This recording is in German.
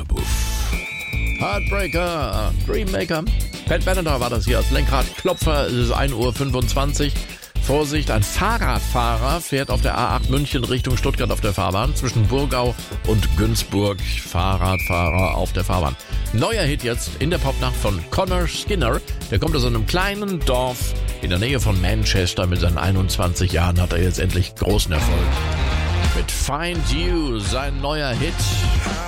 Hörbuff. Heartbreaker, Dreammaker. Pat Benatar war das hier als Lenkradklopfer. Es ist 1:25 Uhr. Vorsicht, ein Fahrradfahrer fährt auf der A8 München Richtung Stuttgart auf der Fahrbahn. Zwischen Burgau und Günzburg. Fahrradfahrer auf der Fahrbahn. Neuer Hit jetzt in der Popnacht von Connor Skinner. Der kommt aus einem kleinen Dorf in der Nähe von Manchester. Mit seinen 21 Jahren hat er jetzt endlich großen Erfolg. Mit Find You, sein neuer Hit.